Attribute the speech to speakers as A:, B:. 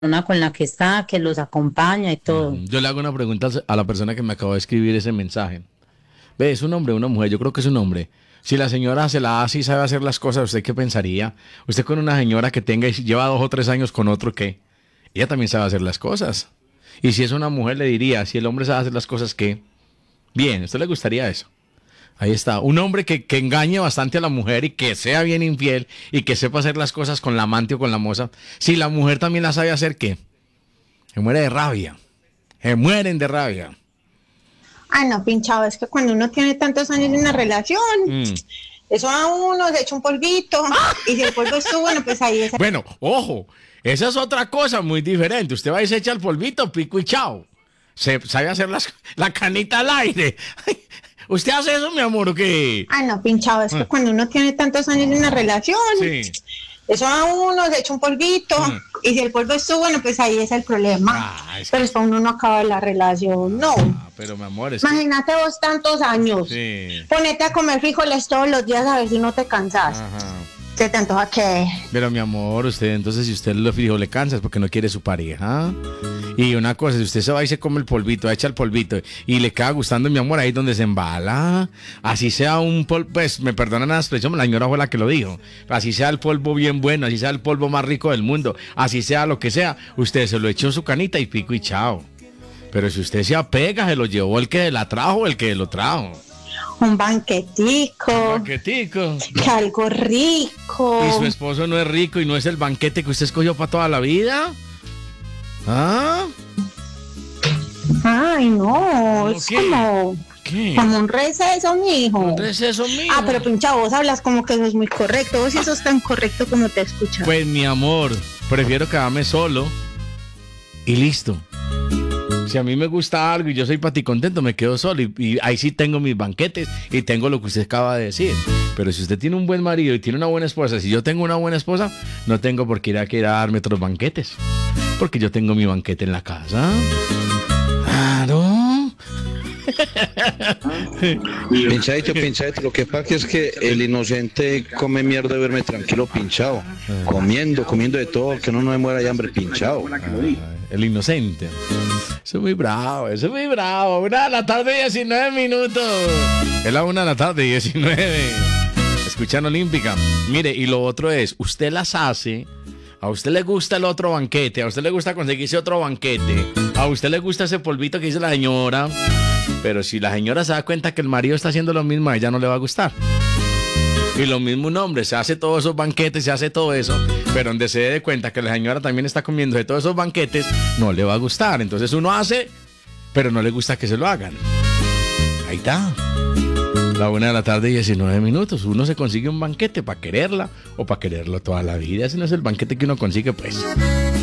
A: persona con la que está, que los acompaña y todo.
B: Yo le hago una pregunta a la persona que me acabó de escribir ese mensaje. ¿Ve? ¿Es un hombre o una mujer? Yo creo que es un hombre. Si la señora se la hace y sabe hacer las cosas, ¿usted qué pensaría? Usted con una señora que tenga y lleva 2 o 3 años con otro, ¿qué? Ella también sabe hacer las cosas. Y si es una mujer, le diría, si el hombre sabe hacer las cosas, ¿qué? Bien, ¿a usted le gustaría eso? Ahí está. Un hombre que engañe bastante a la mujer y que sea bien infiel y que sepa hacer las cosas con la amante o con la moza. Si la mujer también la sabe hacer, ¿qué? Se muere de rabia. Se mueren de rabia.
C: Ah, no, pinchado, es que cuando uno tiene tantos años en una relación, eso a uno se echa un polvito, y si el polvo estuvo, bueno, pues ahí es.
B: Bueno, ojo, esa es otra cosa muy diferente. Usted va y se echa el polvito, pico y chao. Se sabe hacer la canita al aire. ¿Usted hace eso, mi amor, o qué?
C: Ah, no, pinchado, es que cuando uno tiene tantos años en una relación,
B: Sí.
C: eso a uno se echa un polvito, y si el polvo estuvo, bueno, pues ahí es el problema. Pero es para uno no acaba la relación, no.
B: Pero, mi amor, es que...
C: Imagínate vos tantos años,
B: Sí.
C: ponete a comer frijoles todos los días a ver si no te cansas.
B: Ajá.
C: ¿Se te antoja qué?
B: Pero, mi amor, usted, entonces, si usted lo fijo le cansa es porque no quiere su pareja. Y una cosa, si usted se va y se come el polvito, echa el polvito y le queda gustando, mi amor, ahí es donde se embala. Así sea un polvo, pues, me perdonan la expresión, la señora fue la que lo dijo. Así sea el polvo bien bueno, así sea el polvo más rico del mundo, así sea lo que sea, usted se lo echó en su canita y pico y chao. Pero si usted se apega, se lo llevó el que la trajo o el que lo trajo.
C: Un banquetico.
B: Banquetico.
C: Que algo rico.
B: ¿Y su esposo no es rico y no es el banquete que usted escogió para toda la vida? ¿Ah?
C: Ay, no, es
B: ¿Qué?
C: como un receso, mijo.
B: Un receso, mijo.
C: Ah, pero pincha, vos hablas como que eso es muy correcto. Vos si eso es tan correcto como te escuchas.
B: Pues, mi amor, prefiero quedarme solo y listo. Si a mí me gusta algo y yo soy paticontento, me quedo solo y ahí sí tengo mis banquetes y tengo lo que usted acaba de decir. Pero si usted tiene un buen marido y tiene una buena esposa, si yo tengo una buena esposa, no tengo por qué ir a darme otros banquetes. Porque yo tengo mi banquete en la casa. Claro.
D: Pinchadito, lo que pasa es que el inocente come mierda de verme tranquilo pinchado, comiendo de todo, que uno no me muera de hambre pinchado.
B: El inocente. Eso es muy bravo, eso es muy bravo. 1:19 p.m. Es la 1:19 p.m. Escuchan Olímpica. Mire, y lo otro es, usted las hace. A usted le gusta el otro banquete, a usted le gusta conseguirse otro banquete, a usted le gusta ese polvito que dice la señora, pero si la señora se da cuenta que el marido está haciendo lo mismo, a ella no le va a gustar. Y lo mismo un hombre, se hace todos esos banquetes, se hace todo eso, pero donde se dé cuenta que la señora también está comiendo de todos esos banquetes, no le va a gustar. Entonces uno hace, pero no le gusta que se lo hagan. Ahí está. La 1:19 p.m. Uno se consigue un banquete para quererla o para quererlo toda la vida. Ese no es el banquete que uno consigue, pues.